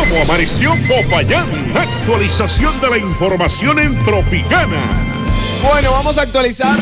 ¿Cómo amaneció Popayán? Actualización de la información en Tropicana. Bueno, vamos a actualizar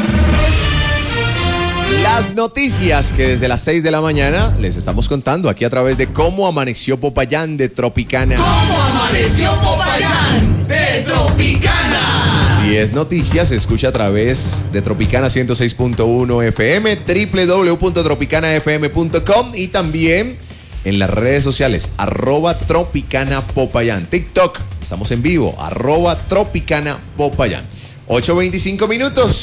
las noticias que desde las 6 de la mañana les estamos contando aquí a través de Cómo Amaneció Popayán de Tropicana. ¿Cómo amaneció Popayán de Tropicana? Si es noticia, se escucha a través de Tropicana 106.1 FM, www.tropicanafm.com y también en las redes sociales, @TropicanaPopayán. TikTok, estamos en vivo, @TropicanaPopayán. 8:25 minutos.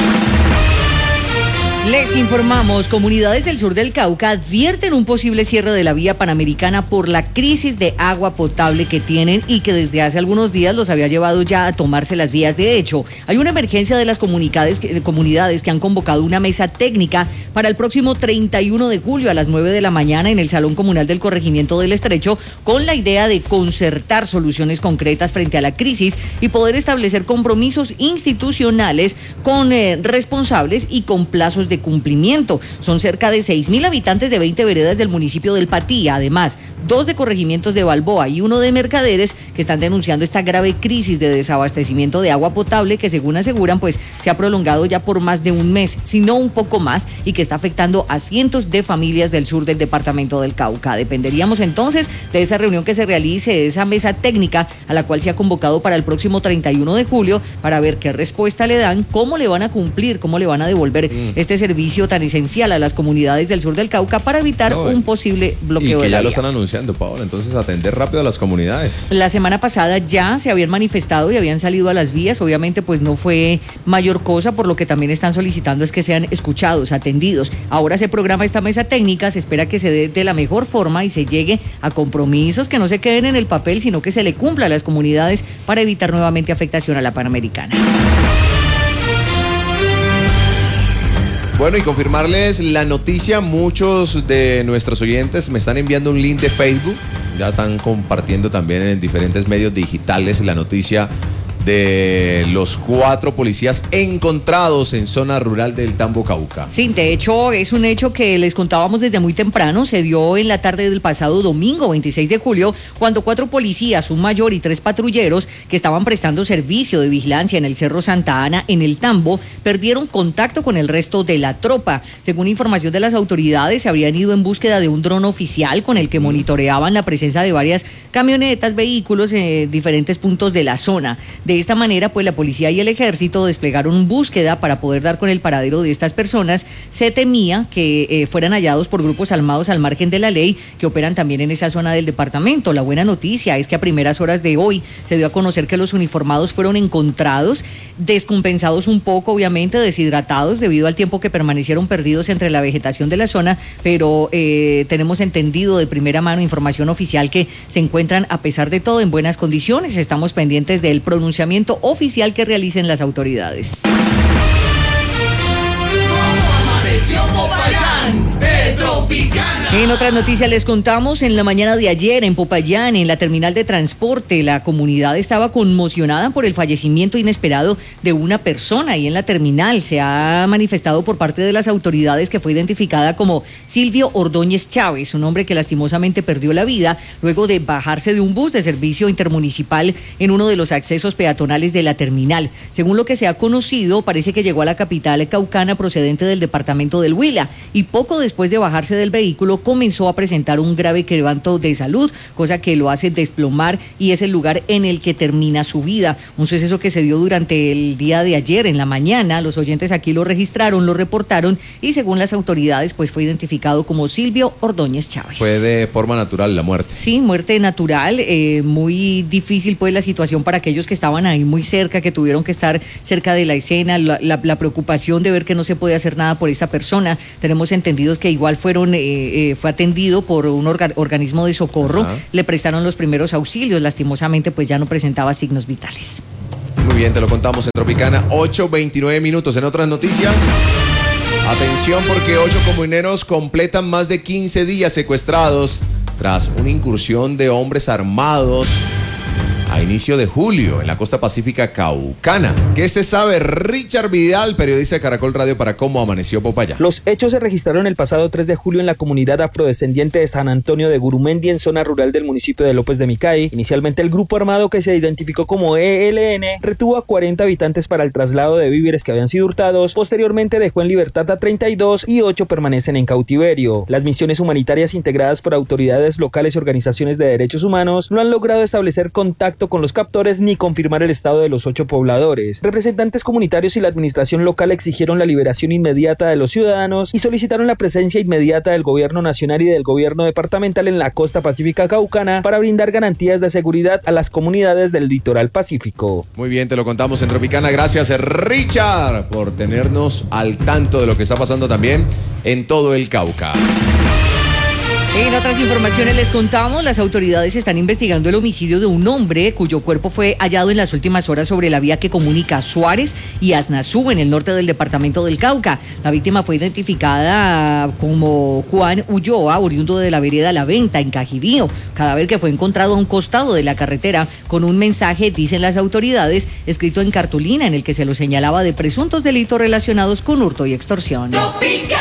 Les informamos, comunidades del sur del Cauca advierten un posible cierre de la vía panamericana por la crisis de agua potable que tienen y que desde hace algunos días los había llevado ya a tomarse las vías. De hecho, hay una emergencia de las comunidades que han convocado una mesa técnica para el próximo 31 de julio a las 9 de la mañana en el Salón Comunal del Corregimiento del Estrecho, con la idea de concertar soluciones concretas frente a la crisis y poder establecer compromisos institucionales con responsables y con plazos de cumplimiento. Son cerca de 6,000 habitantes de 20 veredas del municipio del Patía, además 2 de corregimientos de Balboa y 1 de Mercaderes, que están denunciando esta grave crisis de desabastecimiento de agua potable que, según aseguran, pues se ha prolongado ya por más de un mes, si no un poco más, y que está afectando a cientos de familias del sur del departamento del Cauca. Dependeríamos entonces de esa reunión que se realice, de esa mesa técnica a la cual se ha convocado para el próximo 31 de julio para ver qué respuesta le dan, cómo le van a cumplir, cómo le van a devolver este servicio tan esencial a las comunidades del sur del Cauca para evitar un posible bloqueo de la vía. Y que ya lo están anunciando, Paola, entonces atender rápido a las comunidades. La semana pasada ya se habían manifestado y habían salido a las vías, obviamente pues no fue mayor cosa, por lo que también están solicitando es que sean escuchados, atendidos. Ahora se programa esta mesa técnica, se espera que se dé de la mejor forma y se llegue a compromisos que no se queden en el papel, sino que se le cumpla a las comunidades para evitar nuevamente afectación a la Panamericana. Bueno, y confirmarles la noticia, muchos de nuestros oyentes me están enviando un link de Facebook, ya están compartiendo también en diferentes medios digitales la noticia de los 4 policías encontrados en zona rural del Tambo, Cauca. Sí, de hecho es un hecho que les contábamos desde muy temprano, se dio en la tarde del pasado domingo 26 de julio, cuando 4 policías, un mayor y 3 patrulleros que estaban prestando servicio de vigilancia en el Cerro Santa Ana, en el Tambo, perdieron contacto con el resto de la tropa. Según información de las autoridades, se habrían ido en búsqueda de un dron oficial con el que monitoreaban la presencia de varias camionetas, vehículos en diferentes puntos de la zona. De esta manera, pues la policía y el ejército desplegaron búsqueda para poder dar con el paradero de estas personas. Se temía que fueran hallados por grupos armados al margen de la ley que operan también en esa zona del departamento. La buena noticia es que a primeras horas de hoy se dio a conocer que los uniformados fueron encontrados, descompensados un poco, obviamente, deshidratados debido al tiempo que permanecieron perdidos entre la vegetación de la zona, pero tenemos entendido de primera mano información oficial que se encuentran a pesar de todo en buenas condiciones. Estamos pendientes del pronunciamiento oficial que realicen las autoridades. De Tropicana. En otras noticias les contamos, en la mañana de ayer en Popayán, en la terminal de transporte, la comunidad estaba conmocionada por el fallecimiento inesperado de una persona ahí en la terminal. Se ha manifestado por parte de las autoridades que fue identificada como Silvio Ordóñez Chávez, un hombre que lastimosamente perdió la vida luego de bajarse de un bus de servicio intermunicipal en uno de los accesos peatonales de la terminal. Según lo que se ha conocido, parece que llegó a la capital caucana procedente del departamento del Huila y poco después de bajarse del vehículo comenzó a presentar un grave quebranto de salud, cosa que lo hace desplomar y es el lugar en el que termina su vida. Un suceso que se dio durante el día de ayer en la mañana. Los oyentes aquí lo registraron, lo reportaron y según las autoridades pues fue identificado como Silvio Ordóñez Chávez. Fue de forma natural la muerte. Sí, muerte natural, muy difícil pues la situación para aquellos que estaban ahí muy cerca, que tuvieron que estar cerca de la escena, la preocupación de ver que no se puede hacer nada por esta persona. Tenemos entendidos que igual fue atendido por un organismo de socorro. Ajá. Le prestaron los primeros auxilios, lastimosamente pues ya no presentaba signos vitales. Muy bien, te lo contamos en Tropicana, 8:29 minutos. En otras noticias, atención porque 8 comuneros completan más de 15 días secuestrados tras una incursión de hombres armados a inicio de julio en la costa pacífica caucana. ¿Qué se sabe? Richard Vidal, periodista de Caracol Radio, para Cómo Amaneció Popayán. Los hechos se registraron el pasado 3 de julio en la comunidad afrodescendiente de San Antonio de Gurumendi, en zona rural del municipio de López de Micay. Inicialmente el grupo armado, que se identificó como ELN, retuvo a 40 habitantes para el traslado de víveres que habían sido hurtados. Posteriormente dejó en libertad a 32 y 8 permanecen en cautiverio. Las misiones humanitarias integradas por autoridades locales y organizaciones de derechos humanos no han logrado establecer contacto con los captores ni confirmar el estado de los 8 pobladores. Representantes comunitarios y la administración local exigieron la liberación inmediata de los ciudadanos y solicitaron la presencia inmediata del gobierno nacional y del gobierno departamental en la costa pacífica caucana para brindar garantías de seguridad a las comunidades del litoral pacífico. Muy bien, te lo contamos en Tropicana. Gracias, Richard, por tenernos al tanto de lo que está pasando también en todo el Cauca. En otras informaciones les contamos, las autoridades están investigando el homicidio de un hombre cuyo cuerpo fue hallado en las últimas horas sobre la vía que comunica Suárez y Aznazú, en el norte del departamento del Cauca. La víctima fue identificada como Juan Ulloa, oriundo de la vereda La Venta, en Cajibío. Cadáver que fue encontrado a un costado de la carretera con un mensaje, dicen las autoridades, escrito en cartulina, en el que se lo señalaba de presuntos delitos relacionados con hurto y extorsión. Tropicana.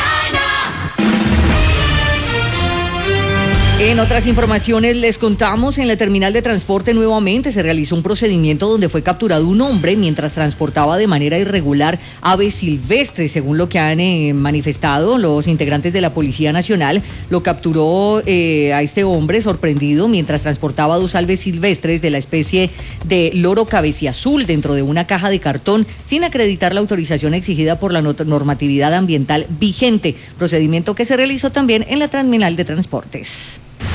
En otras informaciones les contamos, en la terminal de transporte nuevamente se realizó un procedimiento donde fue capturado un hombre mientras transportaba de manera irregular aves silvestres. Según lo que han manifestado los integrantes de la Policía Nacional, lo capturó a este hombre sorprendido mientras transportaba 2 aves silvestres de la especie de loro cabeciazul dentro de una caja de cartón sin acreditar la autorización exigida por la normatividad ambiental vigente, procedimiento que se realizó también en la terminal de transportes.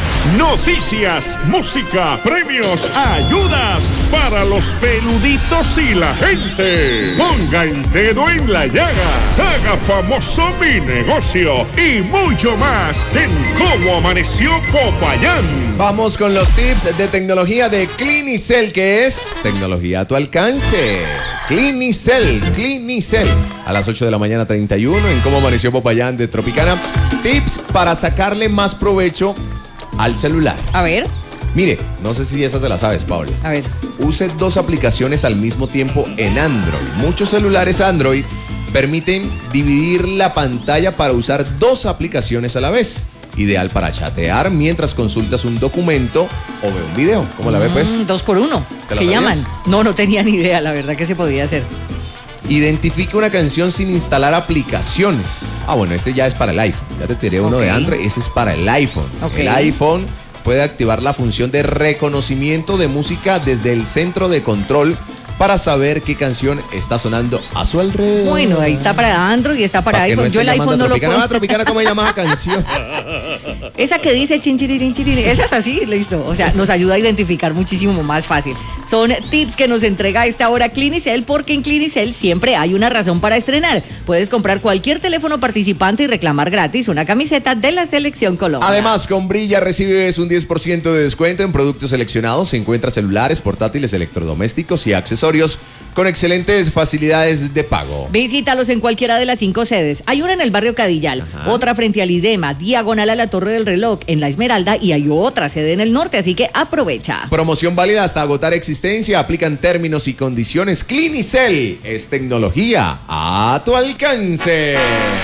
Noticias, música, premios, ayudas para los peluditos y la gente. Ponga el dedo en la llaga, haga famoso mi negocio y mucho más en Cómo Amaneció Popayán. Vamos con los tips de tecnología de Clinicel, que es tecnología a tu alcance. Clinicel. A las 8 de la mañana 31 en Cómo Amaneció Popayán de Tropicana. Tips para sacarle más provecho al celular. A ver. Mire, no sé si esa te la sabes, Paula. A ver. Use 2 aplicaciones al mismo tiempo en Android. Muchos celulares Android permiten dividir la pantalla para usar 2 aplicaciones a la vez. Ideal para chatear mientras consultas un documento o ve un video. ¿Cómo la ve, pues? 2x1. ¿Qué llaman? No tenía ni idea, la verdad, que se podía hacer. Identifique una canción sin instalar aplicaciones. Bueno, este ya es para el iPhone. Ya te tiré uno de Android, ese es para el iPhone. El iPhone puede activar la función de reconocimiento de música desde el centro de control para saber qué canción está sonando a su alrededor. Bueno, ahí está para Android y está para iPhone. No, yo el iPhone no lo puedo. Tropicana, ¿cómo se llama la canción? Esa que dice chinchirirín, esa es así, listo. O sea, nos ayuda a identificar muchísimo más fácil. Son tips que nos entrega a esta hora Clinicel, porque en Clinicel siempre hay una razón para estrenar. Puedes comprar cualquier teléfono participante y reclamar gratis una camiseta de la Selección Colombia. Además, con Brilla recibes un 10% de descuento en productos seleccionados. Se encuentra celulares, portátiles, electrodomésticos y accesorios con excelentes facilidades de pago. Visítalos en cualquiera de las 5 sedes. Hay una en el barrio Cadillal, otra frente al IDEMA, diagonal a la Torre del Reloj, en La Esmeralda, y hay otra sede en el norte, así que aprovecha. Promoción válida hasta agotar existencia. Aplican términos y condiciones. Clinicel es tecnología a tu alcance.